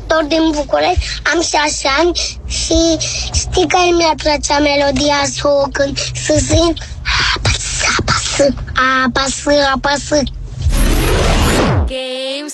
doctor din București, am 6 ani și știi că mi-ar plăcea melodia să o cânt, să zic apasă, apasă, apasă, apasă. Games